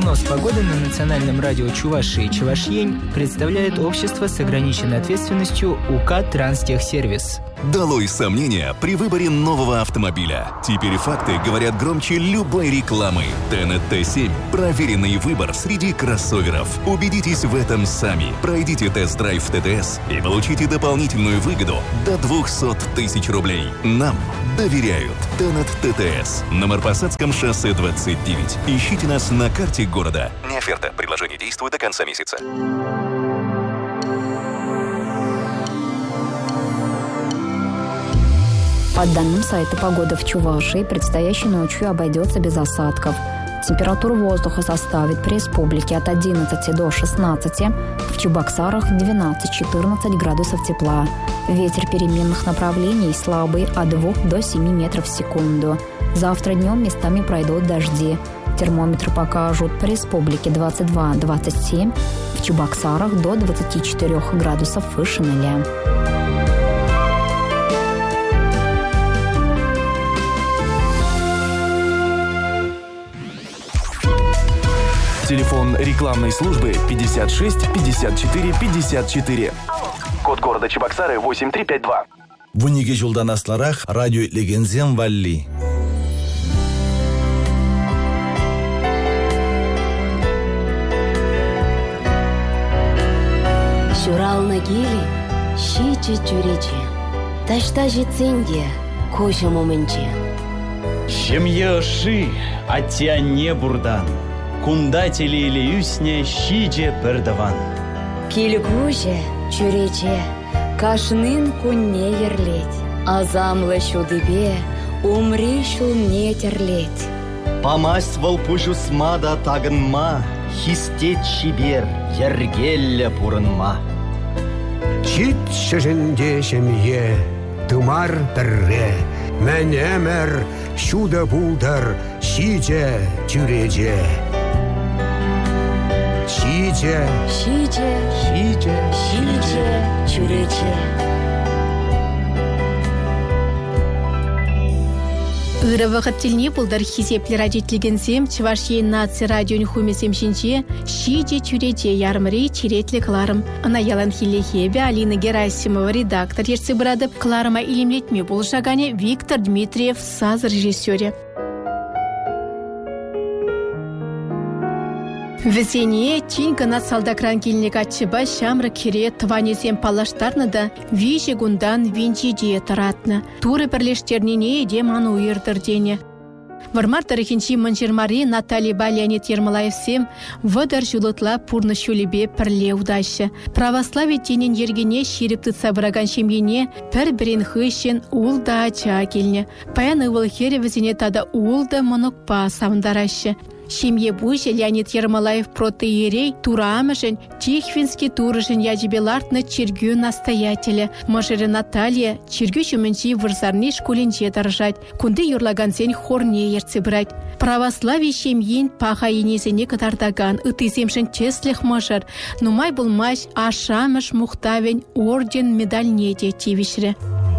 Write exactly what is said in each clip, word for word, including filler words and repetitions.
Прогноз погоды на национальном радио Чувашии Чувашьень представляет общество с ограниченной ответственностью УК «Транстехсервис». Долой сомнения при выборе нового автомобиля. Теперь факты говорят громче любой рекламы. Тенет Т семь – проверенный выбор среди кроссоверов. Убедитесь в этом сами. Пройдите тест-драйв Т Т С и получите дополнительную выгоду до двухсот тысяч рублей. Нам доверяют. Тенет Т Т С. На Марпасадском шоссе двадцать девять. Ищите нас на карте города. Не оферта. Предложение действует до конца месяца. По данным сайта «Погода в Чувашии», предстоящей ночью обойдется без осадков. Температура воздуха составит при республике от одиннадцати до шестнадцати, в Чебоксарах двенадцать-четырнадцать градусов тепла. Ветер переменных направлений слабый от двух до семи метров в секунду. Завтра днем местами пройдут дожди. Термометры покажут по республике двадцать два - двадцать семь, в Чебоксарах до двадцати четырёх градусов выше нуля. Телефон рекламной службы пятьдесят шесть пятьдесят четыре пятьдесят четыре. Код города Чебоксары восемь три пять два. Вуниге жулданасларах радио легензем валли. Шурална гили, щичи чуричи, ташта жицинге, коша моментче. Шемье ши, а тя не бурдан. Кундатели или юсне щидже пердаван. Килгуже, чурече, кашнын кунне ерлеть, а замла шудыбе, умри шулне терлеть. Помась волпужу смада тагынма, хистет шибер, ергелля пурынма. Чит шыжынде шемье, тымар тырре, мәнемер, шуда булдар, щидже, чуреже. Щидже, щидже, щидже, щидже, чуреже. Ыры вақыттеліне бұлдар хизеплер әдетлігінсем Чувашия нация радионы хумесем шинче щидже чуреже ярмыри черетлі қыларым. Ана ялан хилехебе Алина Герасимова редактор ерсе бұрадып қыларыма илемлетме бұл жағане Виктор Дмитриев саз режиссере. Весенне тинка на салдакран килнек атчыба шамры кире тванесем палаштарны да виже гундан винчиде таратны. Туры бірлештернене едем ану уйырдырдене. Вармар тарихинчи манжермари Наталья Леонид Ермолаевсем выдар жулытла пурны шулебе пірле удащы. Православие тенен ергене ширипты сабыраган шемьене пір бірін хыщен ул да ача келне. Паян ывыл хере візіне тада ул да монокпа савындаращы. Шемье буйше Леонид Ермолаев протоиерей турамышын Тихвинский турышын яжебелартны чергю настоятеля. Мажыры Наталья чергю шумынчи вырзарны школинче даржать. Кунды юрлаган сен хорне ерцы брать. Православие шемьен паха енесене катардаган. Ытысемшын чеслых мажыр. Нумай булмаш ашамыш мухтавен орден медаль неде тивишре.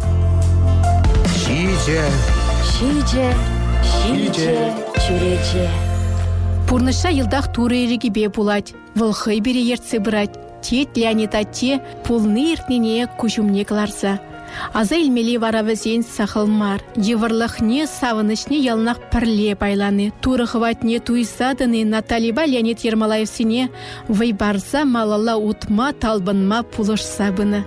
щидже, Щидже, щидже, чуреже. Пурныша йылдах туры ерегебе булать. Вылхый бере ерцы брать. Тет Леонид атте пулны иртнене кушумне кыларса. Аза илмели варавызен сахылмар. Евырлыхне савынышне ялнах пірле байланы. Туры хватне туйсадыны Наталья Леонид Ермолаевсене вайбарса малала утма талбынма пулыш сабыны.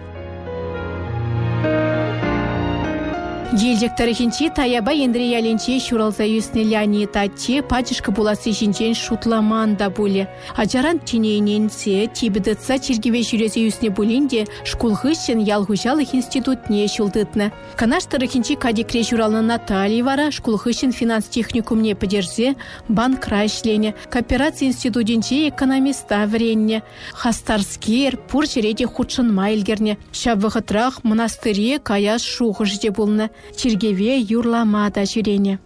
Елжек тарихинчи таяба ендре яленче шуралза юсне Леонид атте пачышка буласы жинчен шутламан да буле. Ажаран тинейненсе тибедетса чергеве жүресе юсне булинде шкулхыщен ялгужалых институтне шулдытны. Канаш тарихинчи кадикре журалны Наталья вара шкулхыщен финанс техникумне подержзе банк райшлене. Кооперация институтинче экономиста вренне. Хастарскер пур жереде худшын майлгерне. Шабвахытрах монастыре каяс шухыжде булны. Чергеве юрламада жүрене.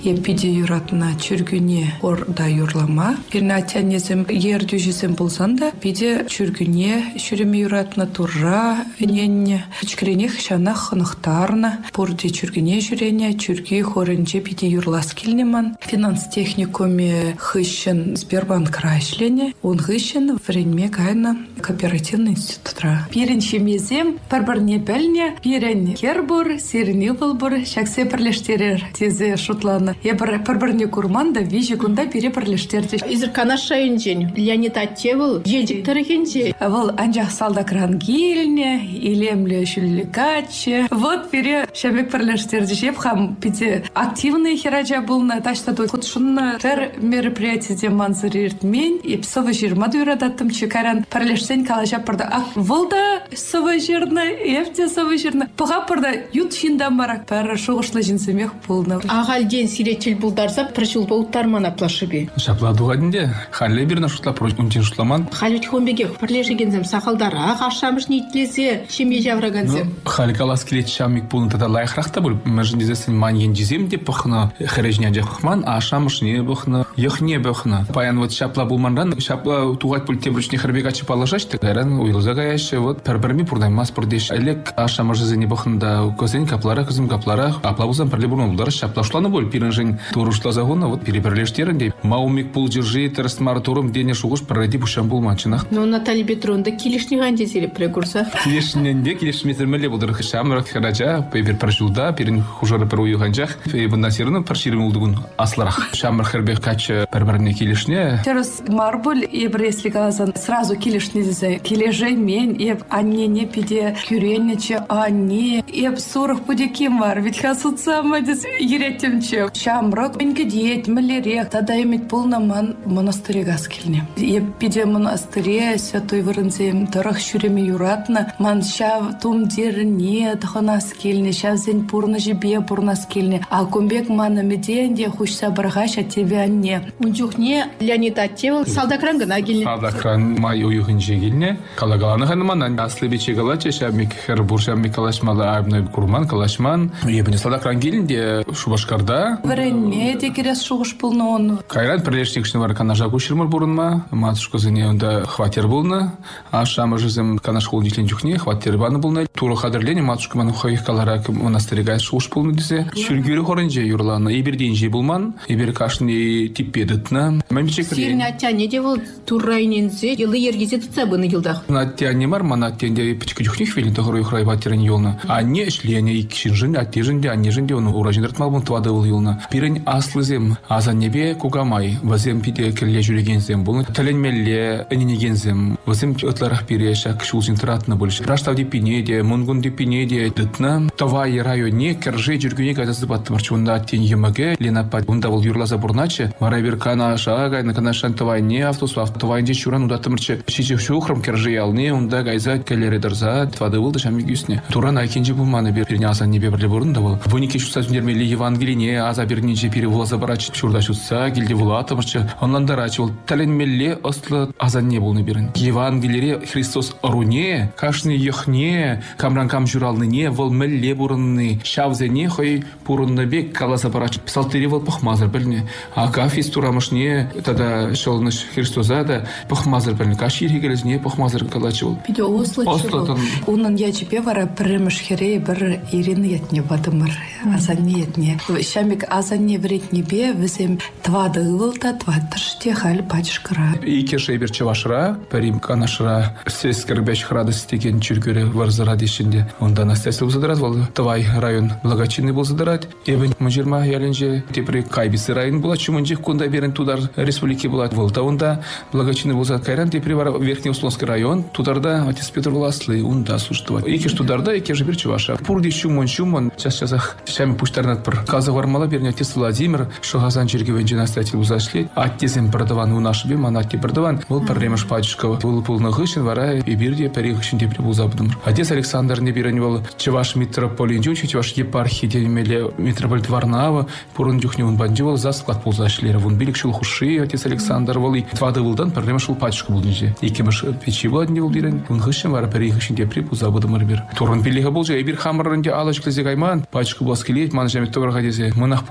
епиде юратна чүргүне орда юрлама. Пирна атянезем ердюжесем болсан да, пиде чүргүне шүреме юратна турра, вененне, чкренех шанах ханахтарна, порде чүргүне жүрене, чүргү хоренже пиде юрлас келнеман. Финанс техникуме хыщен Сбербанк райшлене, он хыщен вренме гайна кооперативный институтра. Пирен шемезем, парбарне бәлне, пирен кербур, сирне болбур, шаксе пірлештерер тезе шутланы. Ебір парбарне курманда, вижі кунда пире пірлештерді. Изыркана шайынжен, Леонид Аттевыл, елдік тәрігенде. Вол анжақ салда крангильне, илемле шүллікаче. Вот пире шамек пірлештерді. Жеп хам пиде активный хераджа болна, ташта той худшунна тер мероприятие манзырирт мен, и псовы жирма дуйрадаттым чекаран пірлешсен калажа пырда. А волда совы жирна, ефте совы жирна. Пыға пырда ют шиндан барак пәрі шоғышлы жинсемех болна. Ағалден сиретел бұлдарса, прочил болтармана плашыбе. Шапладуға дінде, халі бірна шутла прочунтен шутламан. Халі тхомбеге пірлешегензем сақалдар, аға шамыш нейтлезе, шеме жавраганзем. Халі калас келет шамик болын тада лайықрақта бұл. Мәжін дезесін манген жезем деп бұқына, хәрежіне жақықман, а шамыш не бұқына, еқне бұқына. Паян вот шапла болманран, шапла туғат бұл темручне хәрбек ачы палашашты. Гайран уйлыза гаяшы, вот пәрбірме пұрдаймас пұрдеш. Әлек а шамыш жезіне бұқында көзен каплара, көзім каплара, апла бұлзан пірле бұрын ұлдар, шапла шуланы бол, пирінжен турушла загуна, вот перебірлештерінде. Маумик пул жыржи, терстмар турым, дене шуғыш пірреди бұшан болманчынақ. Но Наталья Петровна, килишни ганде зеле прекурса. Килишненде, килишметермеле бұлдар хышамрак хараджа, пейбер паржулда, пирин хужары пір уйы ғанжақ, пейбінна серіні парширым ұлдығын асларақ. Шамрак хербек качы пәрбіріне килишне. Терус марбуль, ебір если газан, сразу килишни зезе, килежей мен, еб анне не пиде кюренниче, анне, еб сурах пуде кем var, ведь хасуца мадис еретемче. Шамрак, менгедет, малерек, тада имет полноман монастыре гаскельне. Еб пиде монастыре, святой вырынзем, тарах шуреме юратна, ман шав тум дерне, таханаскельне, шав зень пурна жибе пурнаскельне, а кумбек мана меденде, хушса баргаш, а тебе анне. Унчухне Леонид Аттевыл, салдакран гана гельне. Салдакран май уюхынче гельне. Калагаланы ханыман, аслы биче галаче, шабмик хербур, шабмик калашмалы айбны курман, калашман. Ебіне салдакран гельнде шубашкарда. Варенме декерес шуғыш пулны он. Кайран прилешникшны бар канажа кушырмыр бурынма. Матушка зіне онда хватер булны. А шамы жызым канаш холын житлен жүхне, хватер баны булны. Туры қадырлене матушка ману хайық калара монастырыға шуғыш пулны дизе. Шүргері хорынже юрланы. Ебір денже булман. Ебір кашны типпедітна. Сирне аттяне де бұл туррайнензе елы ергезе тұтса бұны елдақ. Аттяне бар, мана аттенде пічкі жүхне хвелін тұғыры юхрай батерін елны. А не ішлене икшінжін, аттежінде, аннежінде оны уражындыртмал бұн твады бұл елны. Пирін аслызем, азан небе кугамай, вазем пиде келе жүрегензем бұлны. Тәленмелле, әненегензем, вазем өтларақ пире шак шулзин тұратны бұлыш. Раштав депинеде, мұнгын депинеде, дытна. Тавай районе кәрже жүргене кайдасы баттымырчы. Онда аттен еміге, ленапад, онда бұл юрлаза бұрначы. Варайбер кана шағай, на канашан тавайне автобус, тавайнде шуран удаттымырчы. Шичек шухрам кәрже ялне, онда гайза келері дырза, твады бұлды шамик үсіне. Туран айкенже бұлманы бер перне азан небе бірле бұрында бұл. Вынеке шутса зүндермелі Евангелине, аза бірненше пері вулаза барачы, шурда шутса, келде вулатымырчы. Онлан дарачы бұл тәленмелі ослы азан не болны берін. Евангелире Христос оруне, кашны ехне, камран кам журалныне, вол мелле бұрынны, шавзене хой бұрынны бек каласа барачы. Псалтыре вол пахмазыр біліне. А кафис турамышне, тада шолныш Христоза да пахмазыр біліне. Кашир хегелезіне пахмазыр калачы бұл. Пиде ослы чығы. Онын я чіпе вара піріміш хере бір ирины етне бадымыр. Азанне етне. Шамик азанне врет небе, візем твады ылылта, твадырште хал пачышкыра. Ике шейбер чавашыра, пәрім канашыра, сес кірбәш храдыс теген чүргері варзыра дешінде. Онда настәсіл бұзадырат, ол Твай район благочинный бұзадырат. Ебін мұжырма яленже тепре кайбисы район була, чумынжек кунда берін тудар республики була. Волта онда благочинный бұзад кайран, тепре бар Верхний Услонский район, тударда отец Петр Власлы, онда служдывать. Ике ж тударда, ике же бер чаваша. Пурди чумон чумон, час-часах шами пуштарнат пр. Каза вармала берне отец Владимир, шогазан черговенже настоятель бузашли, отцем продаван у наш бе, манатти продаван, был проблема шпачкова. Был полный гыщен, вара и бирде перегыщен тепре бузабдым. Отец Александр не береневал, чаваш митрополин дючи, чаваш епархии денемеле митрополит Варнава, пурун дюхне он бандивал, за склад ползашли. Вон билик шел хуши, отец Александр вал, и твады вылдан, проблема шел пачка был ниже. И кемаш печиво одневал берен, он гыщен, вара перегыщен тепре бузабдым рбер. Турун пилига болжа, и бир хамранде алачклы зегайман, пачка был скелет, манжами тогра гадезе, монах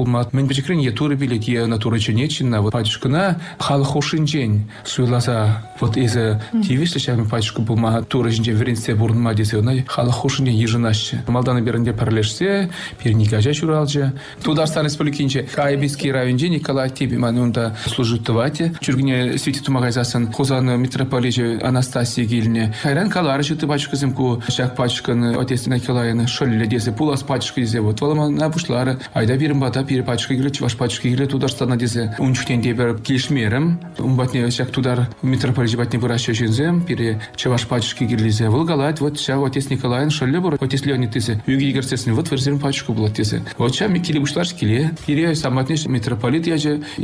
пулмат. Мен бечекрен я туры билет, я натура ченечина, вот пачкана хал хошинжень суйласа вот из тивишли шами пачку пулма туры жинжен веренсе бурнма десе онай хал хошинжен еженаще. Малданы беренде парлешсе, перникажа чуралжа. Тударстан республикинче Кайбиский районде Николай Тибиманунда служит тувате. Чургине светит умагайзасан хозан митрополите Анастасия Гильне. Хайран калары житы пачка земку шак пачкан отец Николаевна шолле десе пулас пачка десе вот валама на бушлары айда бирим бата пир пачка гиле чваш пачка гиле тударстан десе унчтен дебер кишмерем умбатне шак тудар митрополите батне бурашчензем пире чваш пачка гилезе волгалать вот ша отец Николаевна шолле бур отец Леонид десе юги герцесне вот верзем пачку булат десе вот ша микили бушлар киле пире саматне митрополит яже